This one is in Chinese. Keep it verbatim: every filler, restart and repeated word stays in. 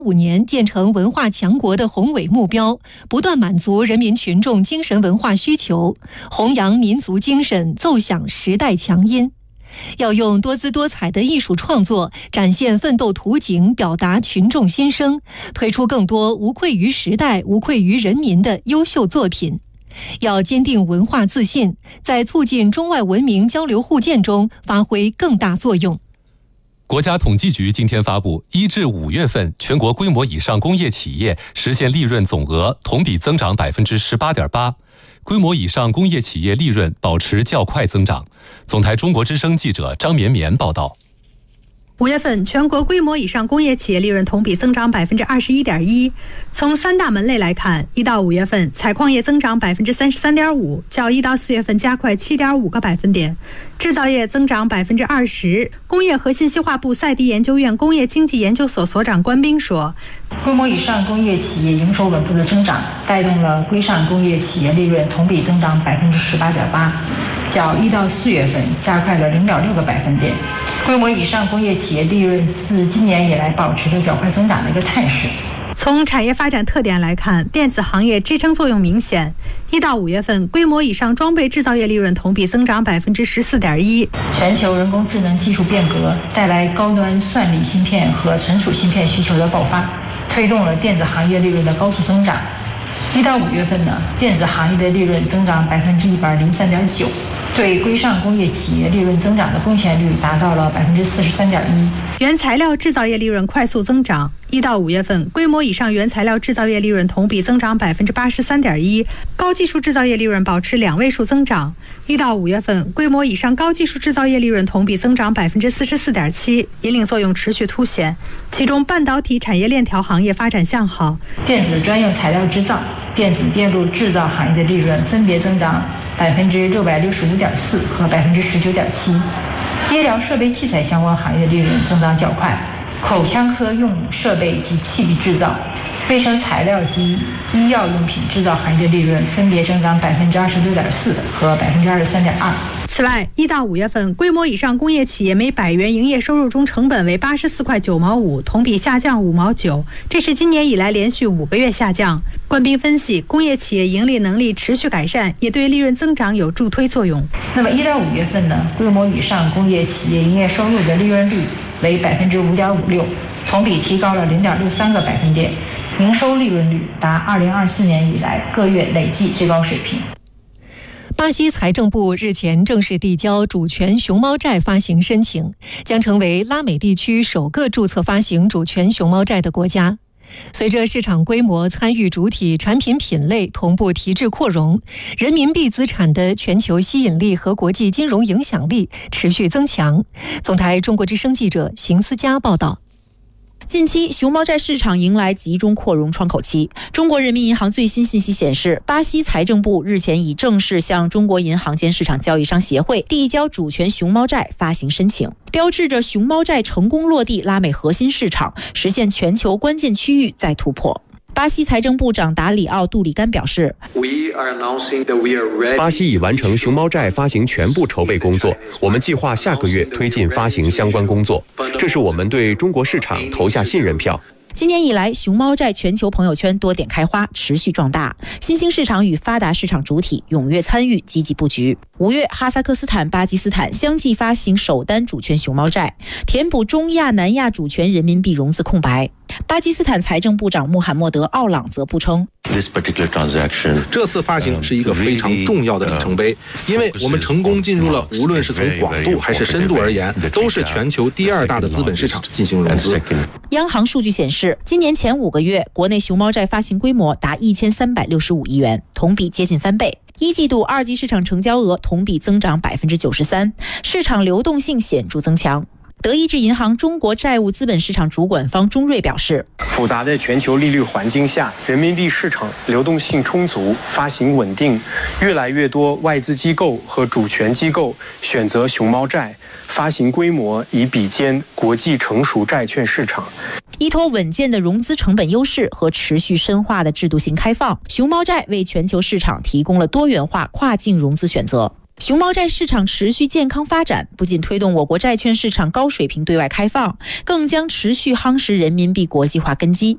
五年建成文化强国的宏伟目标，不断满足人民群众精神文化需求，弘扬民族精神，奏响时代强音。要用多姿多彩的艺术创作展现奋斗图景，表达群众心声，推出更多无愧于时代、无愧于人民的优秀作品。要坚定文化自信，在促进中外文明交流互鉴中发挥更大作用。 国家统计局今天发布，一至五月份全国规模以上工业企业实现利润总额同比增长百分之十八点八，规模以上工业企业利润保持较快增长。总台中国之声记者张绵绵报道。 五月份全国规模以上工业企业利润同比增长百分之二十一点一。从三大门类来看，一到五月份采矿业增长百分之三十三点五，较一到四月份加快七点五个百分点；制造业增长百分之二十。工业和信息化部赛迪研究院工业经济研究所所长关斌说， 规模以上工业企业营收稳步的增长，带动了规上工业企业利润同比增长百分之十八点八，较一到四月份加快了零点六个百分点。规模以上工业企业利润自今年以来保持着较快增长的一个态势。 从产业发展特点来看，电子行业支撑作用明显。一到五月份，规模以上装备制造业利润同比增长百分之十四点一。 全球人工智能技术变革带来高端算力芯片和存储芯片需求的爆发，推动了电子行业利润的高速增长。一到五月份呢，电子行业的利润增长百分之一百零三点九，对规上工业企业利润增长的贡献率达到了百分之四十三点一。 原材料制造业利润快速增长，一到五月份，规模以上原材料制造业利润同比增长百分之八十三点一，高技术制造业利润保持两位数增长。一到五月份，规模以上高技术制造业利润同比增长百分之四十四点七，引领作用持续凸显。其中，半导体产业链条行业发展向好， 电子专用材料制造、电子电路制造行业的利润分别增长百分之六百六十五点四和百分之十九点七。医疗设备器材相关行业利润增长较快，口腔科用设备及器具制造、卫生材料及医药用品制造行业利润分别增长百分之二十六点四和百分之二十三点二。 此外，一到五月份，规模以上工业企业每百元营业收入中成本为八十四块九毛五，同比下降五毛九，这是今年以来连续五个月下降。关斌分析，工业企业盈利能力持续改善，也对利润增长有助推作用。 那么一到五月份呢，规模以上工业企业营业收入的利润率为百分之五点五六，同比提高了零点六三个百分点，营收利润率达二零二四年以来各月累计最高水平。 巴西财政部日前正式递交主权熊猫债发行申请，将成为拉美地区首个注册发行主权熊猫债的国家。随着市场规模、参与主体、产品品类同步提质扩容，人民币资产的全球吸引力和国际金融影响力持续增强。总台中国之声记者邢思佳报道。 近期，熊猫债市场迎来集中扩容窗口期。中国人民银行最新信息显示，巴西财政部日前已正式向中国银行间市场交易商协会递交主权熊猫债发行申请，标志着熊猫债成功落地拉美核心市场，实现全球关键区域再突破。巴西财政部长达里奥·杜里甘表示， 巴西已完成熊猫债发行全部筹备工作，我们计划下个月推进发行相关工作，这是我们对中国市场投下信任票。 今年以来，熊猫债全球朋友圈多点开花，持续壮大，新兴市场与发达市场主体踊跃参与，积极布局。五月，哈萨克斯坦、巴基斯坦相继发行首单主权熊猫债，填补中亚、南亚主权人民币融资空白。巴基斯坦财政部长穆罕默德·奥朗则不称， 这次发行是一个非常重要的里程碑，因为我们成功进入了无论是从广度还是深度而言，都是全球第二大的资本市场进行融资。 央行数据显示，今年前五个月，国内熊猫债发行规模达一千三百六十五亿元，同比接近翻倍。一季度二级市场成交额同比增长百分之九十三，市场流动性显著增强。德意志银行中国债务资本市场主管方钟瑞表示， 复杂的全球利率环境下，人民币市场流动性充足，发行稳定，越来越多外资机构和主权机构选择熊猫债，发行规模已比肩国际成熟债券市场。 依托稳健的融资成本优势和持续深化的制度性开放，熊猫债为全球市场提供了多元化跨境融资选择。 熊猫债市场持续健康发展，不仅推动我国债券市场高水平对外开放，更将持续夯实人民币国际化根基。